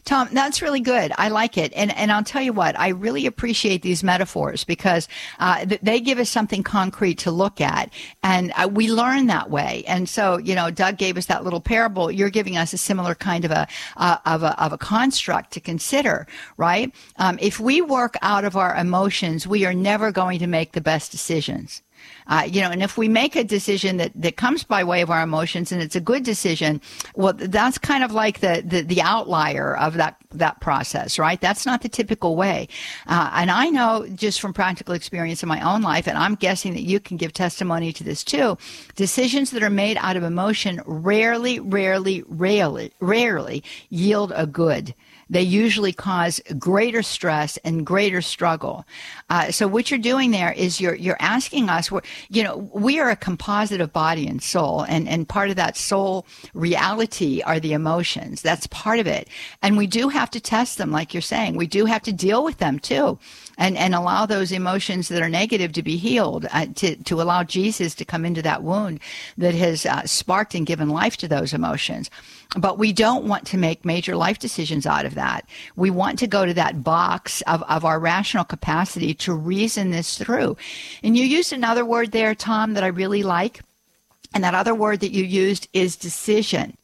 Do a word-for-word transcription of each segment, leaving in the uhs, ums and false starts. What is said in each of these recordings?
Tom, that's really good. I like it. And and I'll tell you what, I really appreciate these metaphors because uh, th- they give us something concrete to look at. And uh, we learn that way. And so, you know, Doug gave us that little parable. You're giving us a similar kind of a, uh, of a, of a construct to consider, right? Um, if we work out of our emotions, we are never going to make the best decisions. Uh, you know, and if we make a decision that, that comes by way of our emotions and it's a good decision, well, that's kind of like the, the, the outlier of that, that process, right? That's not the typical way. Uh, and I know just from practical experience in my own life, and I'm guessing that you can give testimony to this too, decisions that are made out of emotion rarely, rarely, rarely, rarely yield a good. They usually cause greater stress and greater struggle. Uh, so what you're doing there is you're you're asking us, you know, we are a composite of body and soul, and, and part of that soul reality are the emotions. That's part of it. And we do have to test them, like you're saying. We do have to deal with them too. And, and allow those emotions that are negative to be healed, uh, to, to allow Jesus to come into that wound that has uh, sparked and given life to those emotions. But we don't want to make major life decisions out of that. We want to go to that box of, of our rational capacity to reason this through. And you used another word there, Tom, that I really like. And that other word that you used is decision.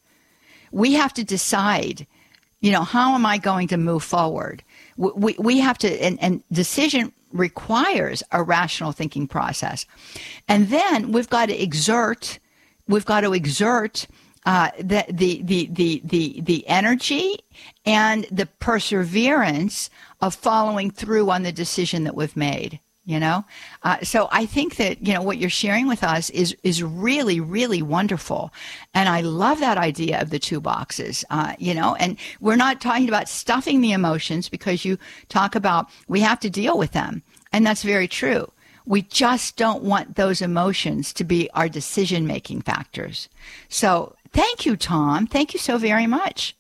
We have to decide, you know, how am I going to move forward? We, we have to, and, and decision requires a rational thinking process. And then we've got to exert, we've got to exert uh, the, the, the, the, the, the energy and the perseverance of following through on the decision that we've made. You know, uh, so I think that, you know, what you're sharing with us is is really, really wonderful. And I love that idea of the two boxes, uh, you know, and we're not talking about stuffing the emotions because you talk about we have to deal with them. And that's very true. We just don't want those emotions to be our decision-making factors. So thank you, Tom. Thank you so very much.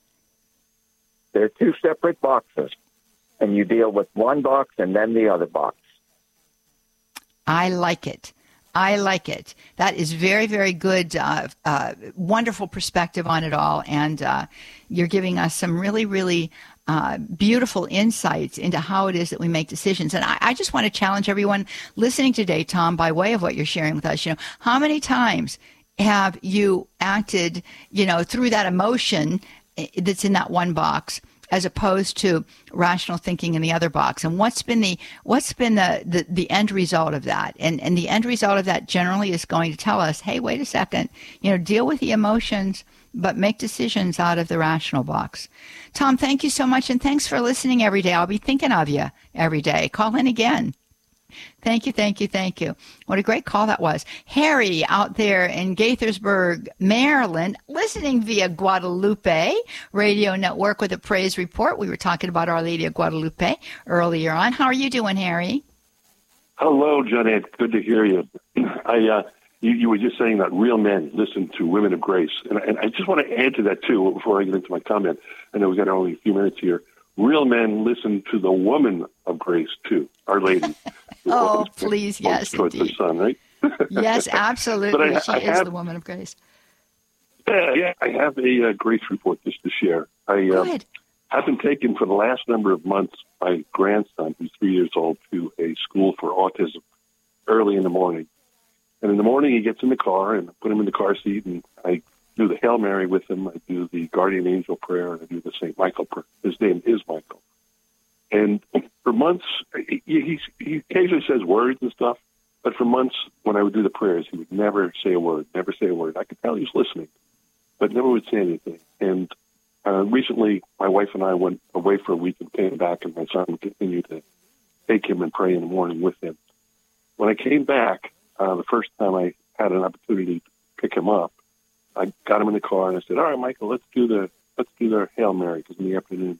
They're two separate boxes, and you deal with one box and then the other box. I like it. I like it. That is very, very good, uh, uh, wonderful perspective on it all. And uh, you're giving us some really, really uh, beautiful insights into how it is that we make decisions. And I, I just want to challenge everyone listening today, Tom, by way of what you're sharing with us. You know, how many times have you acted, you know, through that emotion that's in that one box, as opposed to rational thinking in the other box? And what's been the what's been the, the, the end result of that? And and the end result of that generally is going to tell us, hey, wait a second, you know, deal with the emotions, but make decisions out of the rational box. Tom, thank you so much, and thanks for listening every day. I'll be thinking of you every day. Call in again. Thank you, thank you, thank you. What a great call that was. Harry out there in Gaithersburg, Maryland, listening via Guadalupe Radio Network with a praise report. We were talking about Our Lady of Guadalupe earlier on. How are you doing, Harry? Hello, Janet. Good to hear you. I, uh, you, you were just saying that real men listen to women of grace. And, and I just want to add to that, too, before I get into my comment. I know we've got only a few minutes here. Real men listen to the woman of grace, too, Our Lady. Oh, please, yes, towards indeed. the sun, right? Yes, absolutely. I, she I is have, the woman of grace. Yeah, yeah. I have a uh, grace report just to share. I uh, have been taken for the last number of months, my grandson, who's three years old, to a school for autism early in the morning. And in the morning, he gets in the car, and I put him in the car seat, and I do the Hail Mary with him. I do the Guardian Angel prayer, and I do the Saint Michael prayer. His name is Michael. And for months, he, he, he occasionally says words and stuff, but for months, when I would do the prayers, he would never say a word, never say a word. I could tell he was listening, but never would say anything. And uh, recently, my wife and I went away for a week and came back, and my son continued to take him and pray in the morning with him. When I came back, uh, the first time I had an opportunity to pick him up, I got him in the car, and I said, all right, Michael, let's do the let's do the Hail Mary, because in the afternoon,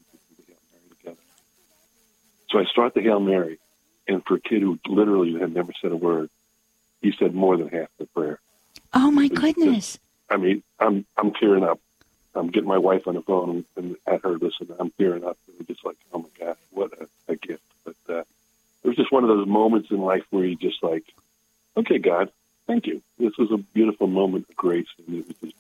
so I start the Hail Mary, and for a kid who literally had never said a word, he said more than half the prayer. Oh, my goodness. Just, I mean, I'm I'm tearing up. I'm getting my wife on the phone and at her listen. I'm tearing up. And just like, oh, my God, what a, a gift. But uh, it was just one of those moments in life where you just like, okay, God, thank you. This was a beautiful moment of grace, and it was